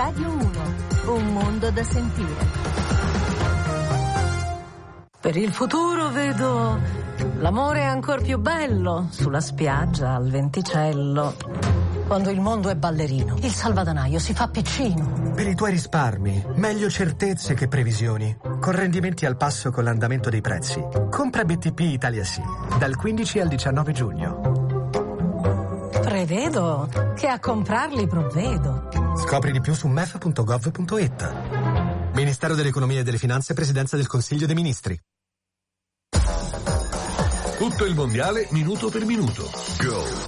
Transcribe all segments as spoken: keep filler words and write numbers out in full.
Radio uno, un mondo da sentire. Per il futuro vedo l'amore ancor più bello sulla spiaggia al venticello. Quando il mondo è ballerino, il salvadanaio si fa piccino. Per i tuoi risparmi, meglio certezze che previsioni. Con rendimenti al passo con l'andamento dei prezzi. Compra B T P Italia Sì, dal quindici al diciannove giugno. Prevedo che a comprarli provvedo. Scopri di più su m e f punto gov punto i t. Ministero dell'Economia e delle Finanze, Presidenza del Consiglio dei Ministri. Tutto il mondiale minuto per minuto. Go!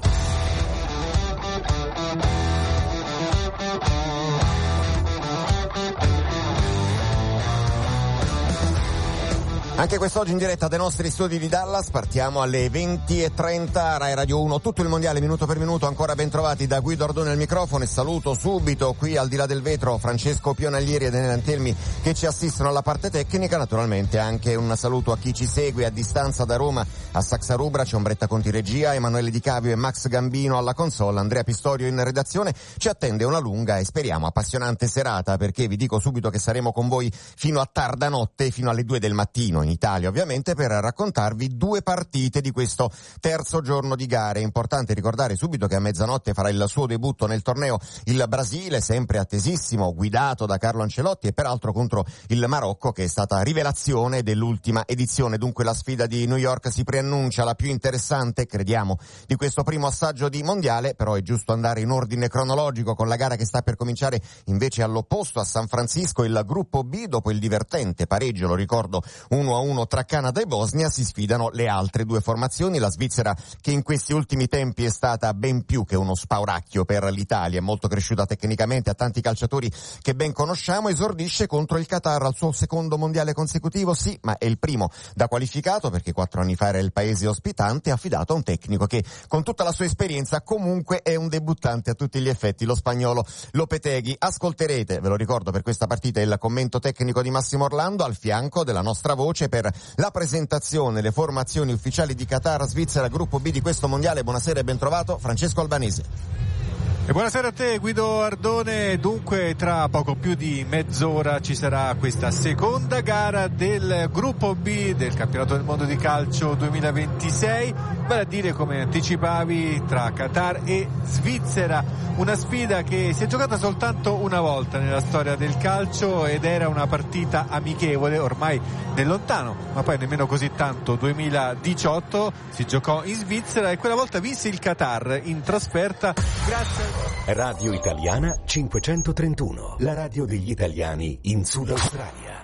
Anche quest'oggi in diretta dai nostri studi di Dallas, partiamo alle venti e trenta, Rai Radio uno, tutto il mondiale minuto per minuto, ancora ben trovati da Guido Ardone al microfono e saluto subito qui al di là del vetro Francesco Pionaglieri e Daniele Antelmi che ci assistono alla parte tecnica, naturalmente anche un saluto a chi ci segue a distanza da Roma, a Saxa Rubra, c'è Ombretta Conti regia, Emanuele Di Cavio e Max Gambino alla console, Andrea Pistorio in redazione, ci attende una lunga e speriamo appassionante serata perché vi dico subito che saremo con voi fino a tarda notte, fino alle due del mattino in Italia ovviamente, per raccontarvi due partite di questo terzo giorno di gare. È importante ricordare subito che a mezzanotte farà il suo debutto nel torneo il Brasile, sempre attesissimo, guidato da Carlo Ancelotti e peraltro contro il Marocco che è stata rivelazione dell'ultima edizione. Dunque la sfida di New York si preannuncia la più interessante, crediamo, di questo primo assaggio di mondiale, però è giusto andare in ordine cronologico con la gara che sta per cominciare invece all'opposto a San Francisco, il gruppo B. Dopo il divertente pareggio, lo ricordo, uno a uno tra Canada e Bosnia, si sfidano le altre due formazioni. La Svizzera, che in questi ultimi tempi è stata ben più che uno spauracchio per l'Italia, è molto cresciuta tecnicamente, ha tanti calciatori che ben conosciamo, esordisce contro il Qatar al suo secondo mondiale consecutivo, sì, ma è il primo da qualificato perché quattro anni fa era il paese ospitante, affidato a un tecnico che con tutta la sua esperienza comunque è un debuttante a tutti gli effetti, lo spagnolo Lopetegui. Ascolterete, ve lo ricordo, per questa partita il commento tecnico di Massimo Orlando al fianco della nostra voce per la presentazione, le formazioni ufficiali di Qatar, Svizzera, gruppo B di questo mondiale. Buonasera e ben trovato Francesco Albanese. E buonasera a te Guido Ardone. Dunque tra poco più di mezz'ora ci sarà questa seconda gara del gruppo B del campionato del mondo di calcio duemilaventisei, vale a dire, come anticipavi, tra Qatar e Svizzera, una sfida che si è giocata soltanto una volta nella storia del calcio ed era una partita amichevole ormai nel lontano, ma poi nemmeno così tanto, duemiladiciotto, si giocò in Svizzera e quella volta vinse il Qatar in trasferta grazie a Radio Italiana cinquecentotrentuno, la radio degli italiani in Sud Australia.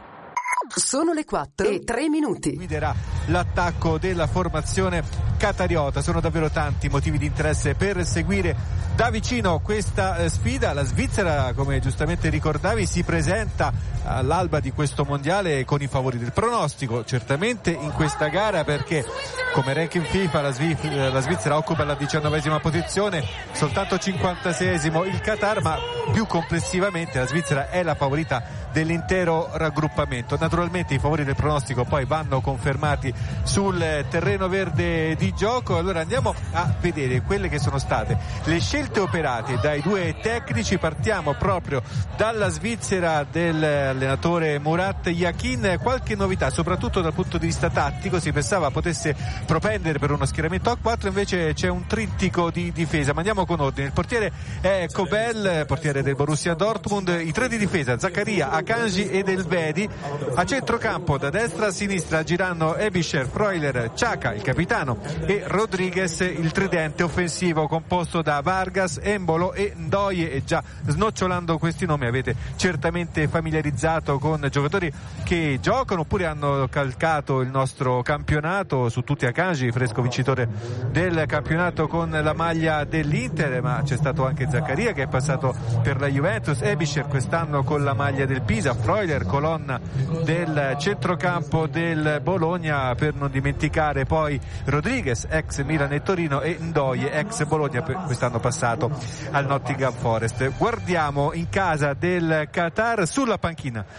Sono le quattro e tre minuti. Guiderà l'attacco della formazione qatariota. Sono davvero tanti motivi di interesse per seguire da vicino questa eh, sfida. La Svizzera, come giustamente ricordavi, si presenta all'alba di questo mondiale con i favori del pronostico, certamente in questa gara, perché come ranking FIFA la, Svi- la Svizzera occupa la diciannovesima posizione, soltanto cinquantaseiesimo il Qatar, ma più complessivamente la Svizzera è la favorita dell'intero raggruppamento. Naturalmente i favori del pronostico poi vanno confermati sul terreno verde di gioco. Allora andiamo a vedere quelle che sono state le scelte operate dai due tecnici. Partiamo proprio dalla Svizzera dell'allenatore Murat Yakin. Qualche novità soprattutto dal punto di vista tattico, si pensava potesse propendere per uno schieramento a quattro, invece c'è un trittico di difesa. Ma andiamo con ordine. Il portiere è Kobel, portiere del Borussia Dortmund. I tre di difesa: Zaccaria, Akanji ed Elvedi. A centrocampo da destra a sinistra giranno Ebischer, Freuler, Xhaka, il capitano, e Rodriguez, il tridente offensivo composto da Vargas, Embolo e Ndoye. E già snocciolando questi nomi avete certamente familiarizzato con giocatori che giocano oppure hanno calcato il nostro campionato. Su tutti Akanji, fresco vincitore del campionato con la maglia dell'Inter, ma c'è stato anche Zaccaria che è passato per la Juventus, Ebischer quest'anno con la maglia del Pisa, Freuler colonna del centrocampo del Bologna, per non dimenticare poi Rodriguez, ex Milan e Torino, e Ndoye, ex Bologna, quest'anno passato al Nottingham Forest. Guardiamo in casa del Qatar, sulla panchina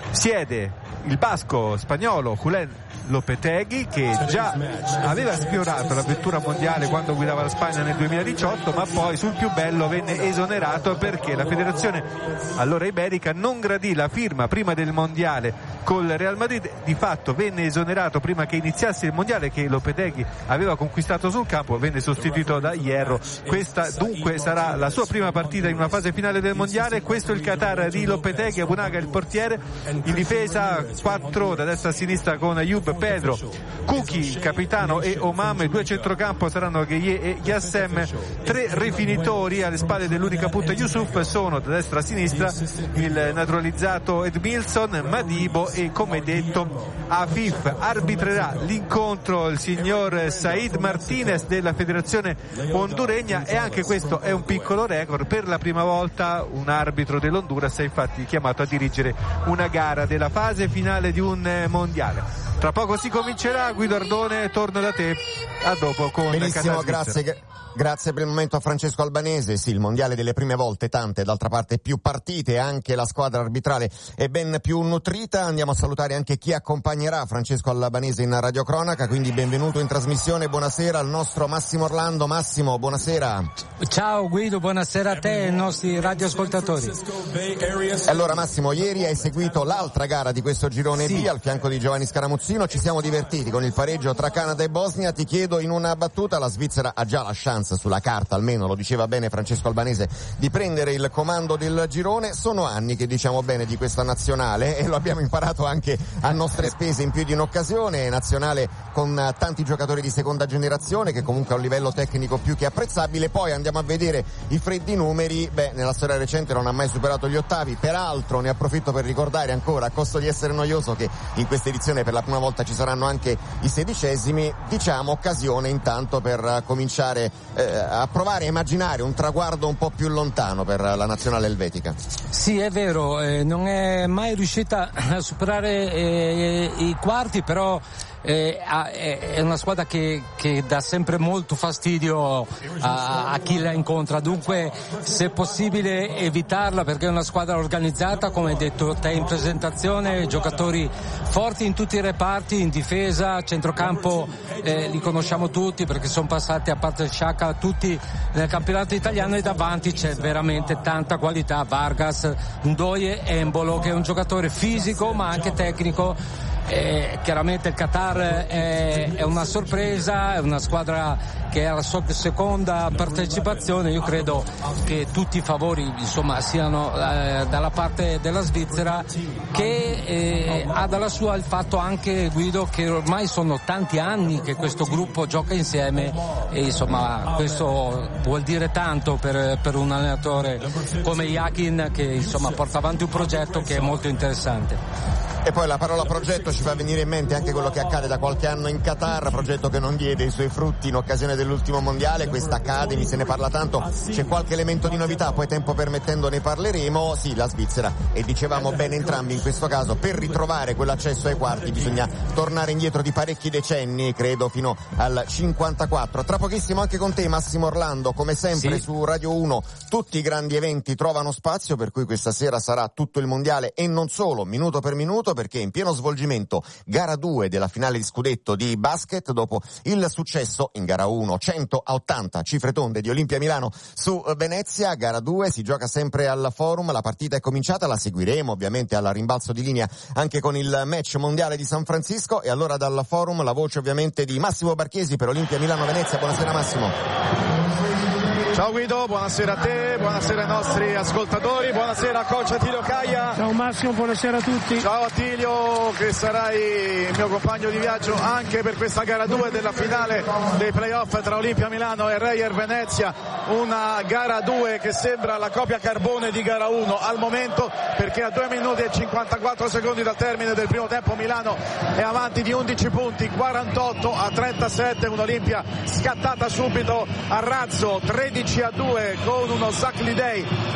siede il basco spagnolo Julen Lopetegui, che già aveva sfiorato la vettura mondiale quando guidava la Spagna nel duemiladiciotto, ma poi sul più bello venne esonerato perché la federazione allora iberica non gradì la firma prima del mondiale col Real Madrid. Di fatto venne esonerato prima che iniziasse il mondiale che Lopetegui aveva conquistato sul campo, venne sostituito da Hierro. Questa dunque sarà la sua prima partita in una fase finale del mondiale. Questo è il Qatar di Lopetegui. Abunaga il portiere, in difesa quattro da destra a sinistra con Ayoub, Pedro, Kuki il capitano e Omam. Due centrocampo saranno Gueye e Yassem. Tre rifinitori alle spalle dell'unica punta Yusuf sono da destra a sinistra il naturalizzato Edmilson, Madibo e, come detto, Afif. Arbitrerà l'incontro il signor Said Martinez della federazione honduregna, e anche questo è un piccolo record. Per la prima volta un arbitro dell'Honduras è infatti chiamato a dirigere una gara della fase finale di un mondiale. Tra poco si comincerà. Guido Ardone, torno da te, a dopo con Benissimo, grazie. Grazie per il momento a Francesco Albanese. Sì, il mondiale delle prime volte, tante, d'altra parte più partite, anche la squadra arbitrale è ben più nutrita. Andiamo a salutare anche chi accompagnerà Francesco Albanese in radiocronaca, quindi benvenuto in trasmissione. Buonasera al nostro Massimo Orlando. Massimo, buonasera. Ciao Guido, buonasera a te e ai nostri radioascoltatori. Allora Massimo, ieri hai seguito l'altra gara di questo girone sì. B al fianco di Giovanni Scaramuzzino. Ci siamo divertiti con il pareggio tra Canada e Bosnia. Ti chiedo in una battuta, la Svizzera ha già la chance, sulla carta almeno, lo diceva bene Francesco Albanese, di prendere il comando del girone. Sono anni che diciamo bene di questa nazionale e lo abbiamo imparato anche a nostre spese in più di un'occasione. Nazionale con tanti giocatori di seconda generazione che comunque ha un livello tecnico più che apprezzabile. Poi andiamo a vedere i freddi numeri, beh, nella storia recente non ha mai superato gli ottavi. Peraltro ne approfitto per ricordare ancora, a costo di essere noioso, che in questa edizione per la prima volta ci saranno anche i sedicesimi. Diciamo occasione intanto per cominciare Eh, a provare a immaginare un traguardo un po' più lontano per la nazionale elvetica. Sì, è vero, eh, non è mai riuscita a superare eh, i quarti, però eh, è una squadra che, che dà sempre molto fastidio a, a chi la incontra, dunque se possibile evitarla, perché è una squadra organizzata, come hai detto te in presentazione, giocatori forti in tutti i reparti, in difesa, centrocampo eh, li conosciamo tutti perché sono passati, a parte Sciacca, tutti nel campionato italiano, e davanti c'è veramente tanta qualità. Vargas, Ndoye, Embolo, che è un giocatore fisico ma anche tecnico. Eh, chiaramente il Qatar è, è una sorpresa, è una squadra che è alla sua seconda partecipazione. Io credo che tutti i favori insomma siano eh, dalla parte della Svizzera, che eh, ha dalla sua il fatto anche, Guido, che ormai sono tanti anni che questo gruppo gioca insieme, e insomma questo vuol dire tanto per, per un allenatore come Yakin, che insomma porta avanti un progetto che è molto interessante. E poi la parola progetto ci fa venire in mente anche quello che accade da qualche anno in Qatar, progetto che non diede i suoi frutti in occasione dell'ultimo mondiale. Questa Academy, se ne parla tanto, c'è qualche elemento di novità, poi tempo permettendo ne parleremo. Sì, la Svizzera, e dicevamo bene entrambi in questo caso, per ritrovare quell'accesso ai quarti bisogna tornare indietro di parecchi decenni, credo fino al cinquantaquattro. Tra pochissimo anche con te Massimo Orlando, come sempre sì. Su Radio uno tutti i grandi eventi trovano spazio, per cui questa sera sarà tutto il mondiale e non solo, minuto per minuto, perché in pieno svolgimento gara due della finale di scudetto di basket, dopo il successo in gara uno cento a ottanta cifre tonde di Olimpia Milano su Venezia. Gara due si gioca sempre al Forum, la partita è cominciata, la seguiremo ovviamente al rimbalzo di linea anche con il match mondiale di San Francisco. E allora dal Forum la voce ovviamente di Massimo Barchesi per Olimpia Milano Venezia. Buonasera Massimo. Ciao Guido, buonasera a te, buonasera ai nostri ascoltatori, buonasera a coach Attilio Caia. Ciao Massimo, buonasera a tutti. Ciao Attilio, che sarai il mio compagno di viaggio anche per questa gara due della finale dei playoff tra Olimpia Milano e Reyer Venezia. Una gara due che sembra la copia carbone di gara uno al momento, perché a due minuti e cinquantaquattro secondi dal termine del primo tempo Milano è avanti di undici punti, quarantotto a trentasette, un'Olimpia scattata subito a razzo, tredici a due con uno Zach Lidey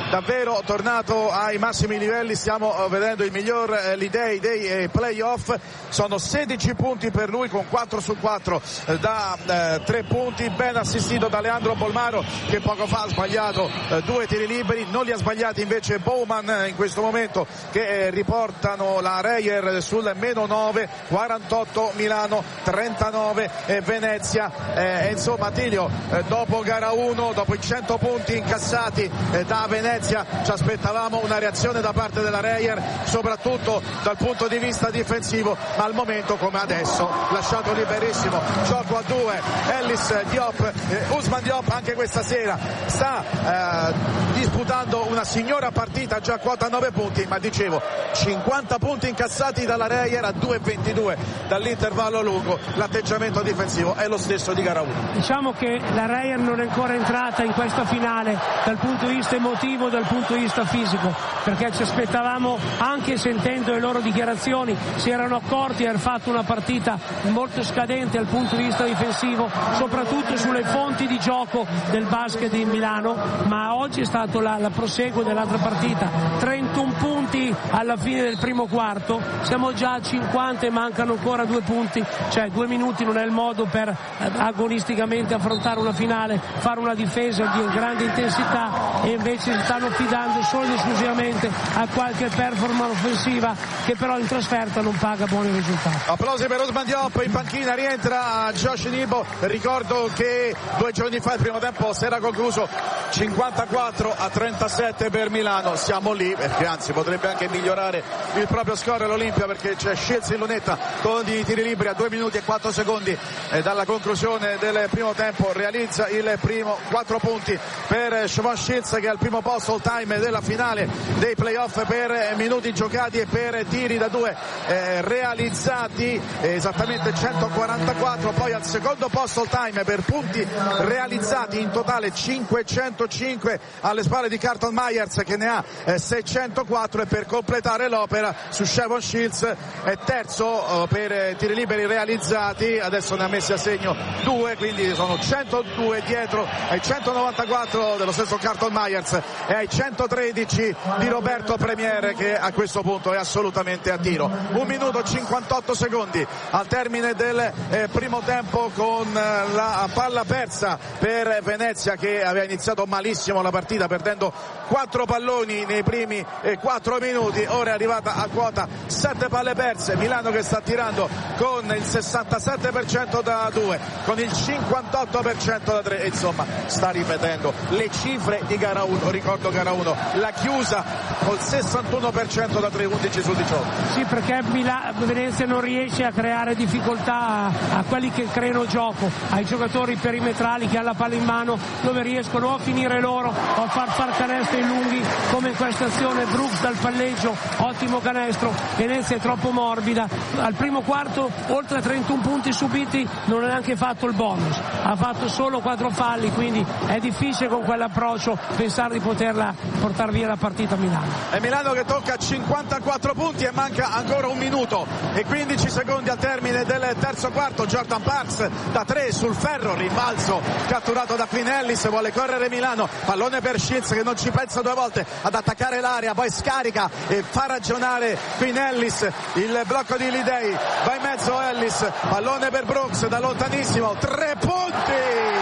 davvero tornato ai massimi livelli, stiamo vedendo il miglior eh, Lidei dei eh, playoff, sono sedici punti per lui con quattro su quattro eh, da eh, tre punti, ben assistito da Leandro Bolmaro che poco fa ha sbagliato eh, due tiri liberi, non li ha sbagliati invece Bowman eh, in questo momento, che eh, riportano la Reyer sul meno nove, quarantotto Milano, trentanove eh, Venezia. Eh, insomma Attilio, eh, dopo gara uno, dopo i cento punti incassati eh, da Venezia, ci aspettavamo una reazione da parte della Reyer, soprattutto dal punto di vista difensivo, ma al momento come adesso lasciato liberissimo, gioco a due, Ellis Diop, eh, Ousmane Diop anche questa sera sta eh, disputando una signora partita, già quota nove punti, ma dicevo cinquanta punti incassati dalla Reyer a due ventidue dall'intervallo lungo, l'atteggiamento difensivo è lo stesso di gara uno. Diciamo che la Reyer non è ancora entrata in questa finale dal punto di vista emotivo, dal punto di vista fisico, perché ci aspettavamo, anche sentendo le loro dichiarazioni, si erano accorti di aver fatto una partita molto scadente dal punto di vista difensivo, soprattutto sulle fonti di gioco del basket di Milano, ma oggi è stato la, la proseguo dell'altra partita, trentuno punti alla fine del primo quarto, siamo già a cinquanta e mancano ancora due punti, cioè due minuti non è il modo per eh, agonisticamente affrontare una finale, fare una difesa di grande intensità, e invece si stanno affidando solo ed esclusivamente a qualche performance offensiva che però in trasferta non paga buoni risultati. Applausi per Ousmane Diop, in panchina rientra Josh Nibo, ricordo che due giorni fa il primo tempo si era concluso cinquantaquattro a trentasette per Milano, siamo lì perché anzi potrebbe anche migliorare il proprio score l'Olimpia, perché c'è Shields in lunetta con i tiri liberi a due minuti e quattro secondi e dalla conclusione del primo tempo realizza il primo, quattro punti per Siobhan Shields che è al primo posto all time della finale dei playoff per minuti giocati e per tiri da due eh, realizzati, eh, esattamente centoquarantaquattro, poi al secondo posto all time per punti realizzati, in totale cinquecentocinque alle spalle di Carlton Myers che ne ha eh, seicentoquattro, e per completare l'opera su Siobhan Shields è terzo eh, per eh, tiri liberi realizzati, adesso ne ha messi a segno due, quindi sono centodue dietro ai centonovantaquattro dello stesso Carlton Myers e ai centotredici di Roberto Premier, che a questo punto è assolutamente a tiro. Un minuto e cinquantotto secondi al termine del eh, primo tempo, con eh, la palla persa per Venezia che aveva iniziato malissimo la partita perdendo quattro palloni nei primi eh, quattro minuti, ora è arrivata a quota sette palle perse, Milano che sta tirando con il sessantasette per cento da due, con il cinquantotto per cento da tre, e insomma sta ripetendo le cifre di gara uno, ricordo gara uno, la chiusa col sessantuno per cento da tre, undici su diciotto. Sì, perché Mila- Venezia non riesce a creare difficoltà a, a quelli che creano gioco, ai giocatori perimetrali che hanno la palla in mano, dove riescono o a finire loro o a far far canestri lunghi, come in questa azione Brooks dal palleggio, ottimo canestro. Venezia è troppo morbida, al primo quarto oltre a trentuno punti subiti non ha neanche fatto il bonus, ha fatto solo quattro falli, quindi è difficile con quell'approccio pensare di poterla portare via la partita a Milano. È Milano che tocca cinquantaquattro punti e manca ancora un minuto e quindici secondi al termine del terzo quarto. Jordan Parks da tre sul ferro, rimbalzo catturato da Quinn Ellis, vuole correre Milano, pallone per Shields che non ci pensa due volte ad attaccare l'area, poi scarica e fa ragionare Quinn Ellis, il blocco di Lidei, va in mezzo Ellis, pallone per Brooks da lontanissimo, tre punti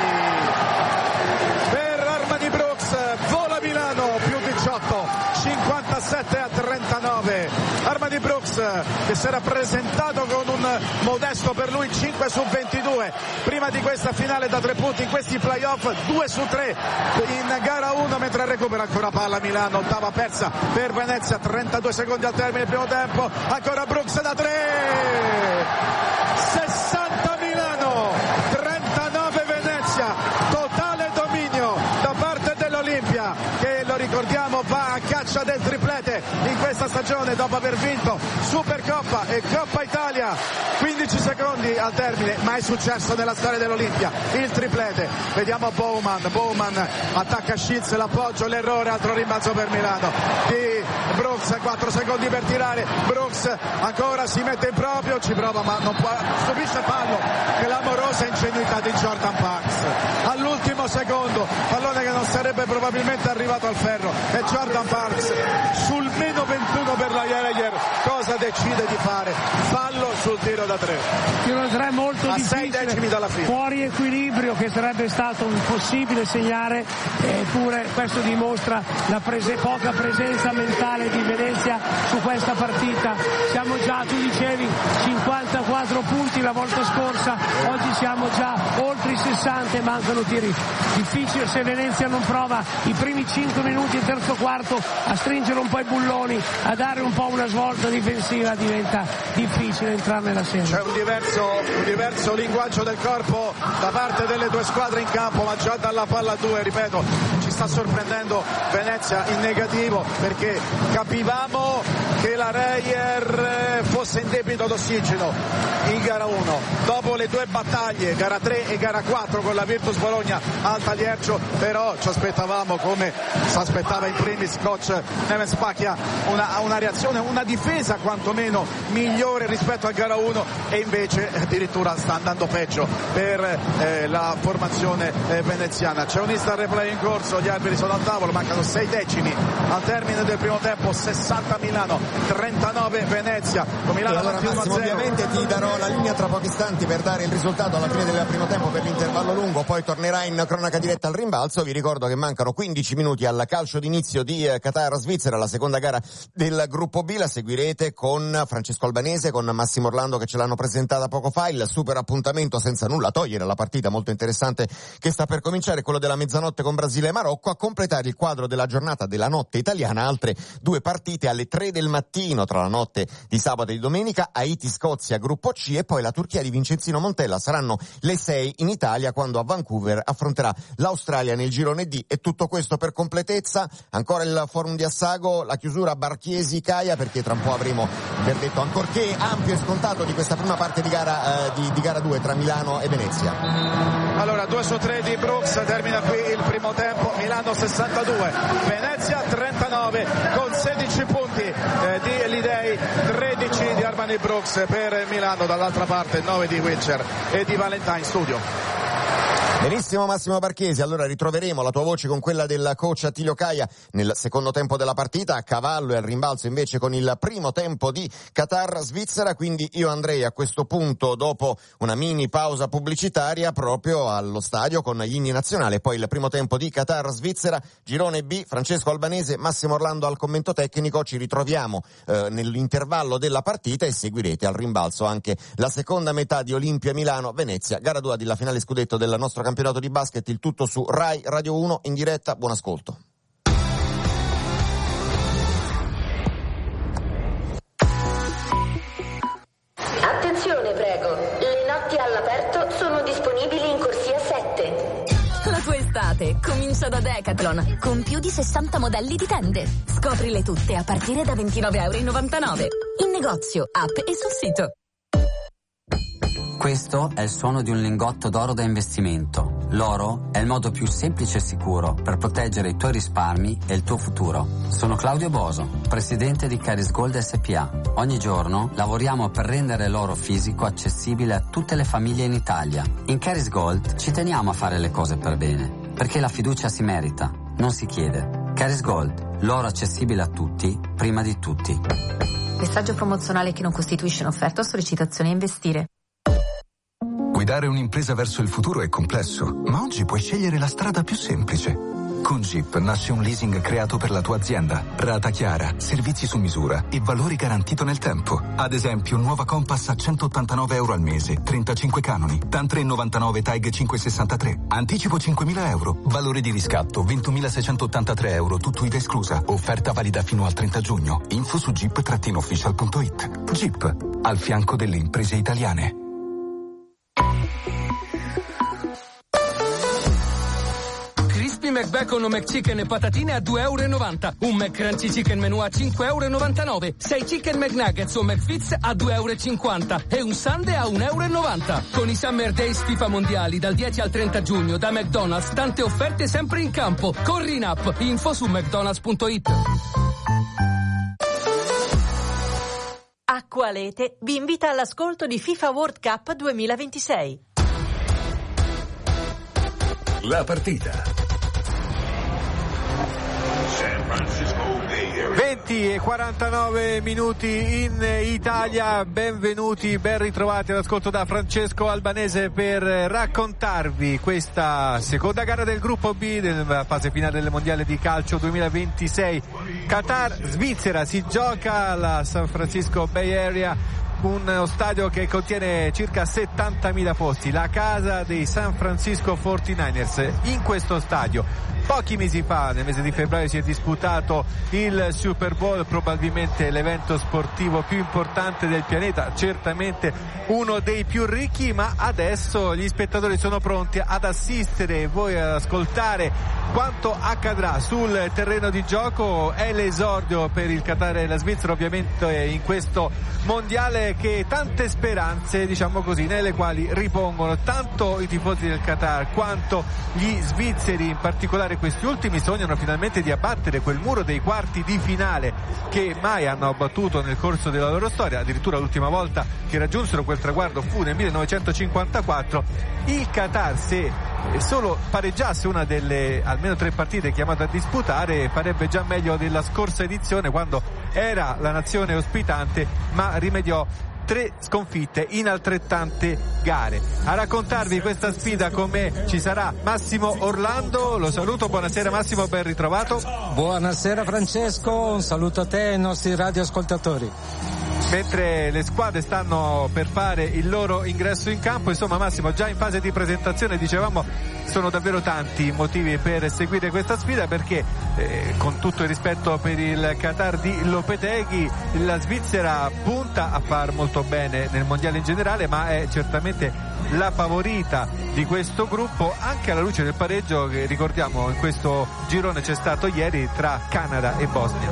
per Armani Brooks, vola Milano, più diciotto, cinquantasette a trentanove. Armani Brooks che si era presentato con un modesto per lui cinque su ventidue prima di questa finale da tre punti in questi playoff, due su tre in gara uno, mentre recupera ancora palla Milano, ottava persa per Venezia, trentadue secondi al termine del primo tempo, ancora Brooks da tre, sessanta Milano, trentanove Venezia, totale dominio da parte dell'Olimpia che, lo ricordiamo, va a caccia del triplete in questa stagione dopo aver vinto Supercoppa e Coppa Italia. Quindici secondi al termine, mai successo nella storia dell'Olimpia, il triplete. Vediamo Bowman, Bowman attacca Shields, l'appoggio, l'errore, altro rimbalzo per Milano di Brooks, quattro secondi per tirare, Brooks ancora si mette in proprio, ci prova ma non può, subisce fallo, clamorosa ingenuità di Jordan Parks all'ultimo secondo, pallone che non sarebbe probabilmente arrivato al ferro, e Jordan Parks sul meno ventuno per la Reyer cosa decide di fare? Fallo sul tiro da tre. Tiro da tre molto a difficile, sei decimi dalla fine, fuori equilibrio, che sarebbe stato impossibile segnare, eppure questo dimostra la prese- poca presenza mentale di Venezia su questa partita. Siamo già, tu dicevi, cinquantaquattro punti la volta scorsa, oggi siamo già oltre i sessanta e mancano tiri. Difficile se Venezia non prova i primi cinque minuti e terzo quarto a stringere un po' i bulloni, a dare un po' una svolta difensiva, diventa difficile entrare nella serie. C'è un diverso, un diverso linguaggio del corpo da parte delle due squadre in campo, ma già dalla palla due, ripeto, ci sta sorprendendo Venezia in negativo, perché capivamo che la Reyer fosse in debito d'ossigeno in gara uno. Dopo le due battaglie, gara tre e gara quattro con la Virtus Bologna Alta Liercio, però ci aspettavamo, come si aspettava in primis coach Neven Spacchia, una, una reazione, una difesa quantomeno migliore rispetto a gara uno, e invece addirittura sta andando peggio per eh, la formazione eh, veneziana. C'è un instant replay in corso, gli arbitri sono al tavolo, mancano sei decimi al termine del primo tempo, sessanta Milano, trentanove Venezia. Con Milano e allora Massimo, ovviamente ti darò la linea tra pochi istanti per dare il risultato alla fine del primo tempo per l'intervallo lungo, poi tornerà in cronaca diretta al rimbalzo. Vi ricordo che mancano quindici minuti al calcio d'inizio di Qatar-Svizzera, la seconda gara del gruppo B. La seguirete con Francesco Albanese, con Massimo Orlando che ce l'hanno presentata poco fa. Il super appuntamento, senza nulla togliere alla partita molto interessante che sta per cominciare, quello della mezzanotte con Brasile e Marocco. A completare il quadro della giornata della notte italiana, altre due partite alle tre del mattino tra la notte di sabato e di domenica: Haiti-Scozia gruppo C, e poi la Turchia di Vincenzino Montella. Saranno le sei in Italia, quando a Vancouver affronterà l'Australia nel girone D. E tutto questo per completezza. Ancora il forum di Assago, la chiusura Barchiesi-Caia, perché tra un po' avremo per detto ancorché ampio e scontato di questa prima parte di gara eh, di, di gara due tra Milano e Venezia. Allora, due su tre di Brooks, termina qui il primo tempo. Milano sessantadue, Venezia trentanove, con sedici punti eh, di Elidei, tredici di Armani Brooks per Milano. Dall'altra parte nove di Wilcher e di Valentine. Studio. Benissimo Massimo Barchesi, allora ritroveremo la tua voce con quella del coach Attilio Caia nel secondo tempo della partita, a cavallo e al rimbalzo invece con il primo tempo di Qatar-Svizzera. Quindi io andrei a questo punto, dopo una mini pausa pubblicitaria, proprio allo stadio con gli inni nazionali, e poi il primo tempo di Qatar-Svizzera, girone B. Francesco Albanese, Massimo Orlando al commento tecnico. Ci ritroviamo eh, nell'intervallo della partita e seguirete al rimbalzo anche la seconda metà di Olimpia Milano-Venezia, gara due della finale scudetto del nostro campionato di basket. Il tutto su Rai Radio uno in diretta. Buon ascolto. Attenzione, prego. Le notti all'aperto sono disponibili in corsia sette. La tua estate comincia da Decathlon, con più di sessanta modelli di tende. Scoprile tutte a partire da ventinove virgola novantanove euro. In negozio, app e sul sito. Questo è il suono di un lingotto d'oro da investimento. L'oro è il modo più semplice e sicuro per proteggere i tuoi risparmi e il tuo futuro. Sono Claudio Boso, presidente di Caris Gold S P A. Ogni giorno lavoriamo per rendere l'oro fisico accessibile a tutte le famiglie in Italia. In Caris Gold ci teniamo a fare le cose per bene, perché la fiducia si merita, non si chiede. Caris Gold, l'oro accessibile a tutti, prima di tutti. Messaggio promozionale che non costituisce un'offerta o sollecitazione a investire. Guidare un'impresa verso il futuro è complesso, ma oggi puoi scegliere la strada più semplice. Con Jeep nasce un leasing creato per la tua azienda. Rata chiara, servizi su misura e valori garantito nel tempo. Ad esempio, nuova Compass a centottantanove euro al mese, trentacinque canoni, TAN tre virgola novantanove, TAG cinquecentosessantatré. Anticipo cinquemila euro, valore di riscatto ventumilaseicentoottantatré euro, tutto I V A esclusa. Offerta valida fino al trenta giugno. Info su jeep official punto it. Jeep, al fianco delle imprese italiane. McBacon o McChicken e patatine a due virgola novanta euro. Un McCrunchy Chicken Menù a cinque virgola novantanove euro. sei Chicken McNuggets o McFits a due virgola cinquanta euro. E un Sundae a un virgola novanta euro. Con i Summer Days FIFA Mondiali dal dieci al trenta giugno da McDonald's, tante offerte sempre in campo. Corri in app. Info su mcdonalds punto it. Acqualete vi invita all'ascolto di FIFA World Cup duemilaventisei. La partita. venti e quarantanove minuti in Italia, benvenuti, ben ritrovati all'ascolto da Francesco Albanese per raccontarvi questa seconda gara del gruppo B della fase finale del mondiale di calcio duemilaventisei Qatar-Svizzera. Si gioca alla San Francisco Bay Area, uno stadio che contiene circa settantamila posti, la casa dei San Francisco quarantanovers. In questo stadio pochi mesi fa, nel mese di febbraio, si è disputato il Super Bowl, probabilmente l'evento sportivo più importante del pianeta, certamente uno dei più ricchi, ma adesso gli spettatori sono pronti ad assistere e voi ad ascoltare quanto accadrà sul terreno di gioco. È l'esordio per il Qatar e la Svizzera ovviamente in questo mondiale che tante speranze, diciamo così, nelle quali ripongono tanto i tifosi del Qatar quanto gli svizzeri, in particolare questi ultimi sognano finalmente di abbattere quel muro dei quarti di finale che mai hanno abbattuto nel corso della loro storia. Addirittura l'ultima volta che raggiunsero quel traguardo fu nel millenovecentocinquantaquattro. Il Qatar, se solo pareggiasse una delle almeno tre partite chiamate a disputare, farebbe già meglio della scorsa edizione, quando era la nazione ospitante ma rimediò tre sconfitte in altrettante gare. A raccontarvi questa sfida con me ci sarà Massimo Orlando. Lo saluto, buonasera Massimo, ben ritrovato. Buonasera Francesco, un saluto a te e ai nostri radioascoltatori. Mentre le squadre stanno per fare il loro ingresso in campo, insomma Massimo, già in fase di presentazione dicevamo sono davvero tanti i motivi per seguire questa sfida, perché eh, con tutto il rispetto per il Qatar di Lopetegui, la Svizzera punta a far molto bene nel mondiale in generale, ma è certamente la favorita di questo gruppo, anche alla luce del pareggio che ricordiamo in questo girone c'è stato ieri tra Canada e Bosnia.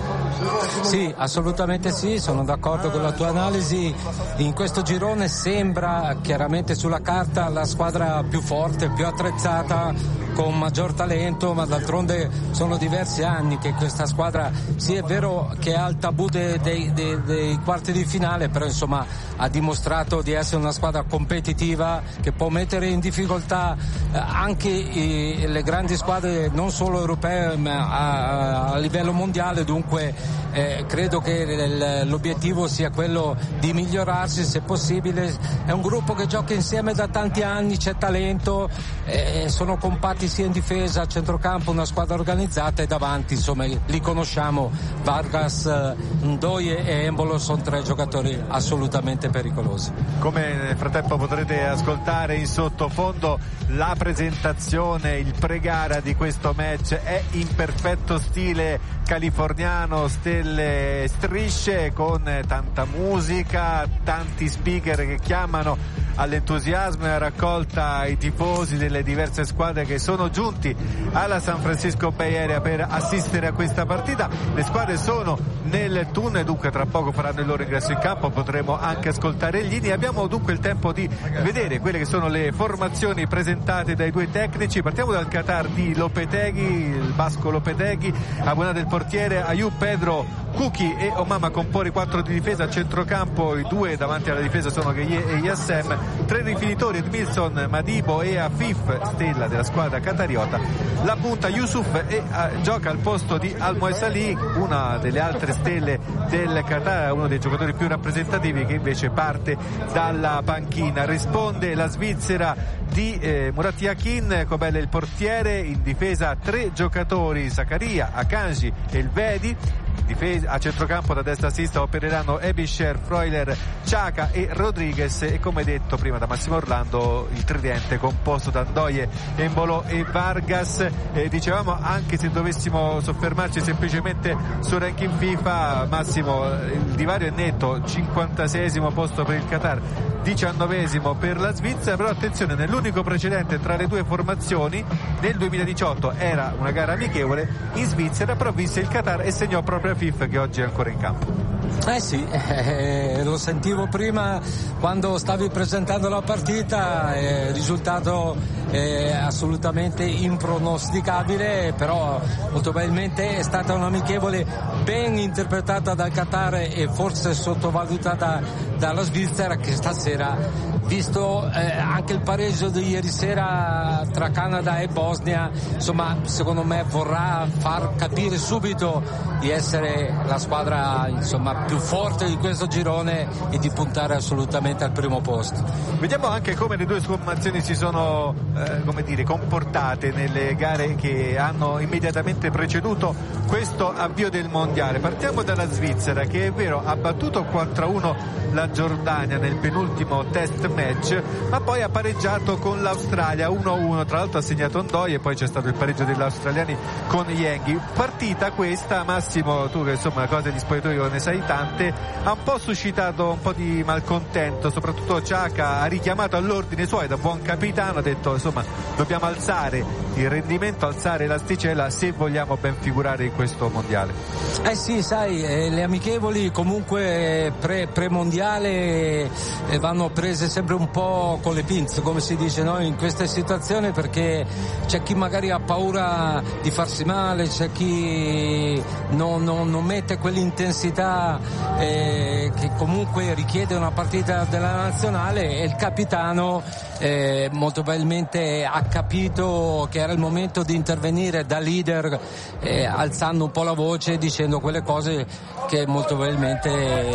Sì, assolutamente sì, sono d'accordo con la tua analisi. In questo girone sembra chiaramente sulla carta la squadra più forte, più attrezzata, con maggior talento, ma d'altronde sono diversi anni che questa squadra, sì è vero che ha il tabù dei, dei, dei, dei quarti di finale, però insomma ha dimostrato di essere una squadra competitiva che può mettere in difficoltà eh, anche i, le grandi squadre non solo europee ma a, a livello mondiale. Dunque eh, credo che l'obiettivo sia quello di migliorarsi se possibile. È un gruppo che gioca insieme da tanti anni, c'è talento, eh, sono compatti sia in difesa, a centrocampo, una squadra organizzata, e davanti insomma li conosciamo, Vargas, Ndoye e Embolo sono tre giocatori assolutamente pericolosi. Come nel frattempo potrete ascoltare in sottofondo la presentazione, il pre-gara di questo match è in perfetto stile californiano, stelle strisce, con tanta musica, tanti speaker che chiamano all'entusiasmo e a raccolta i tifosi delle diverse squadre che sono giunti alla San Francisco Bay Area per assistere a questa partita. Le squadre sono nel tunnel, dunque tra poco faranno il loro ingresso in campo, potremo anche ascoltare gli inni. Abbiamo dunque il tempo di vedere quelle che sono le formazioni presentate dai due tecnici. Partiamo dal Qatar di Lopetegui, il basco Lopetegui, abbonato il portiere Ayoub, Pedro, Kuki e Omama compone quattro di difesa, a centrocampo i due davanti alla difesa sono Gueye e Yassem, tre rifinitori Edmilson, Madibo e Afif, stella della squadra qatariota. La punta Yusuf e uh, gioca al posto di Al-Moesali, una delle altre stelle del Qatar, uno dei giocatori più rappresentativi che invece parte dalla panchina. Risponde la Svizzera di eh, Murat Yakin, Kobel il portiere, in difesa tre giocatori, Zakaria, Akanji e il Vedi. Difesa, a centrocampo da destra a sinistra opereranno Ebischer, Freuler, Xhaka e Rodriguez, e come detto prima da Massimo Orlando il tridente composto da Ndoye, Embolo e Vargas. Eh, dicevamo, anche se dovessimo soffermarci semplicemente su ranking FIFA, Massimo, il divario è netto, cinquantaseiesimo posto per il Qatar, diciannovesimo per la Svizzera, però attenzione, nell'unico precedente tra le due formazioni nel duemiladiciotto era una gara amichevole in Svizzera, però vinse il Qatar e segnò proprio Afif, che oggi è ancora in campo. Eh sì, eh, lo sentivo prima quando stavi presentando la partita, eh, risultato eh, assolutamente impronosticabile, però molto probabilmente è stata un'amichevole ben interpretata dal Qatar e forse sottovalutata dalla Svizzera, che stasera visto eh, anche il pareggio di ieri sera tra Canada e Bosnia, insomma secondo me vorrà far capire subito di essere la squadra insomma più forte di questo girone e di puntare assolutamente al primo posto. Vediamo anche come le due formazioni si sono eh, come dire, comportate nelle gare che hanno immediatamente preceduto questo avvio del mondiale. Partiamo dalla Svizzera, che è vero ha battuto quattro a uno la Giordania nel penultimo test match, ma poi ha pareggiato con l'Australia uno a uno, tra l'altro ha segnato Ndoi e poi c'è stato il pareggio degli australiani con Yenghi. Partita questa, Massimo, tu che insomma cose di spogliatoio ne sai tante, ha un po' suscitato un po' di malcontento, soprattutto Xhaka ha richiamato all'ordine suoi da buon capitano, ha detto insomma dobbiamo alzare il rendimento, alzare l'asticella se vogliamo ben figurare in questo mondiale. Eh sì, sai, eh, le amichevoli comunque pre, pre-mondiale eh, vanno prese sempre un po' con le pinze, come si dice, no? In queste situazioni, perché c'è chi magari ha paura di farsi male, c'è chi non, non, non mette quell'intensità eh, che comunque richiede una partita della nazionale, e il capitano eh, molto probabilmente ha capito che era il momento di intervenire da leader, eh, alzando un po' la voce, dicendo quelle cose che molto probabilmente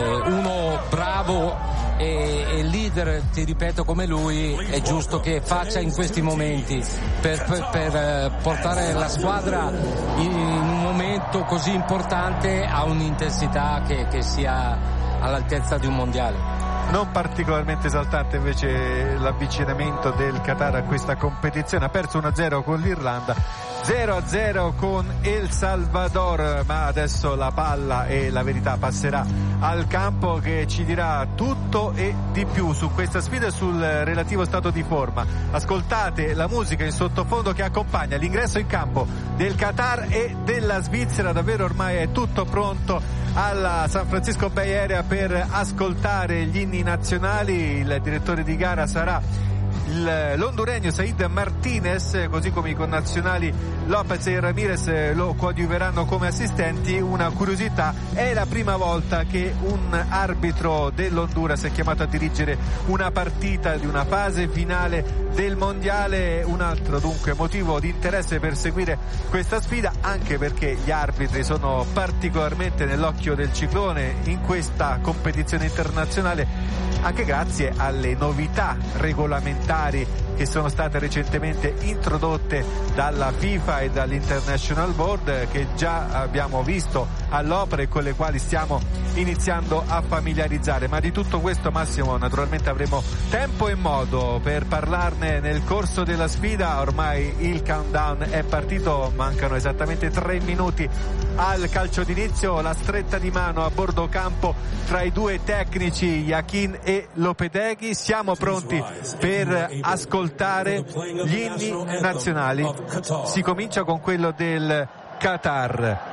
uno bravo e, e leader, ti ripeto, come lui è giusto che faccia in questi momenti per, per, per portare la squadra in un momento così importante a un'intensità che, che sia all'altezza di un mondiale. Non particolarmente esaltante invece l'avvicinamento del Qatar a questa competizione, ha perso uno a zero con l'Irlanda, zero a zero con El Salvador, ma adesso la palla e la verità passerà al campo, che ci dirà tutto e di più su questa sfida e sul relativo stato di forma. Ascoltate la musica in sottofondo che accompagna l'ingresso in campo del Qatar e della Svizzera. Davvero ormai è tutto pronto alla San Francisco Bay Area per ascoltare gli inni nazionali. Il direttore di gara sarà il, l'onduregno Said Martinez, così come i connazionali Lopez e Ramirez lo coadiuveranno come assistenti. Una curiosità: è la prima volta che un arbitro dell'Honduras è chiamato a dirigere una partita di una fase finale del mondiale. Un altro dunque motivo di interesse per seguire questa sfida, anche perché gli arbitri sono particolarmente nell'occhio del ciclone in questa competizione internazionale, anche grazie alle novità regolamentari che sono state recentemente introdotte dalla FIFA e dall'International Board, che già abbiamo visto all'opera e con le quali stiamo iniziando a familiarizzare. Ma di tutto questo, Massimo, naturalmente avremo tempo e modo per parlarne nel corso della sfida. Ormai il countdown è partito, mancano esattamente tre minuti al calcio d'inizio. La stretta di mano a bordo campo tra i due tecnici Yakin e Lopetegui. Siamo pronti per ascoltare gli inni nazionali. Si comincia con quello del Qatar.